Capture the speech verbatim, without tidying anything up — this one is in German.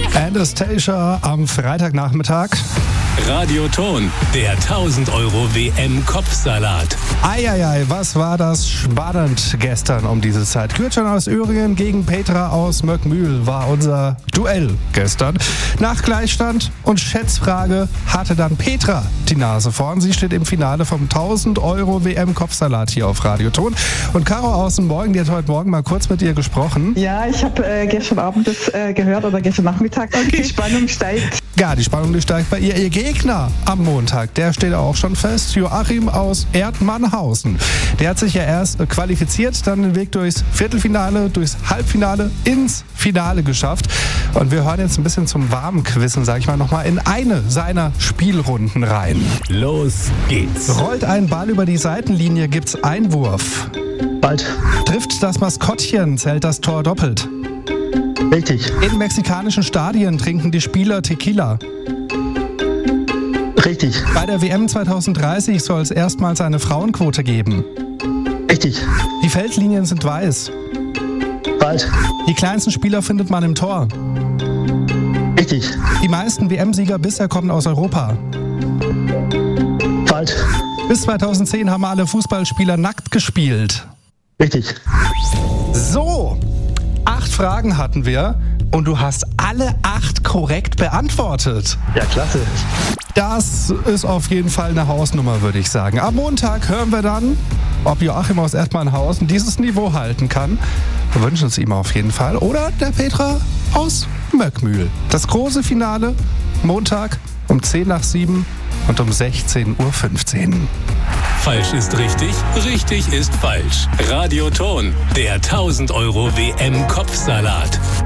Anastasia am Freitagnachmittag. Radioton, der tausend Euro W M-Kopfsalat. Eieiei, was war das spannend gestern um diese Zeit. Gürtchen aus Öhringen gegen Petra aus Möckmühl war unser Duell gestern. Nach Gleichstand und Schätzfrage hatte dann Petra die Nase vorn. Sie steht im Finale vom tausend Euro W M-Kopfsalat hier auf Radioton. Und Caro aus dem Morgen, die hat heute Morgen mal kurz mit ihr gesprochen. Ja, ich habe äh, gestern Abend das äh, gehört oder gestern Nachmittag. Okay. Die Spannung steigt. Ja, die Spannung die steigt bei ihr. Ihr Gegner am Montag, der steht auch schon fest. Joachim aus Erdmannhausen. Der hat sich ja erst qualifiziert, dann den Weg durchs Viertelfinale, durchs Halbfinale, ins Finale geschafft. Und wir hören jetzt ein bisschen zum warmen Quizzen, sag ich mal, nochmal in eine seiner Spielrunden rein. Los geht's. Rollt ein Ball über die Seitenlinie, gibt's Einwurf. Bald. Trifft das Maskottchen, zählt das Tor doppelt. Richtig. In mexikanischen Stadien trinken die Spieler Tequila. Richtig. Bei der W M zwanzig dreißig soll es erstmals eine Frauenquote geben. Richtig. Die Feldlinien sind weiß. Bald. Die kleinsten Spieler findet man im Tor. Richtig. Die meisten W M-Sieger bisher kommen aus Europa. Bald. Bis zweitausendzehn haben alle Fußballspieler nackt gespielt. Richtig. So, acht Fragen hatten wir und du hast alle acht korrekt beantwortet. Ja, klasse. Das ist auf jeden Fall eine Hausnummer, würde ich sagen. Am Montag hören wir dann, ob Joachim aus Erdmannhausen dieses Niveau halten kann. Wir wünschen es ihm auf jeden Fall. Oder der Petra aus Möckmühl. Das große Finale Montag um zehn nach sieben und um sechzehn Uhr fünfzehn. Falsch ist richtig, richtig ist falsch. Radioton, der tausend Euro W M-Kopfsalat.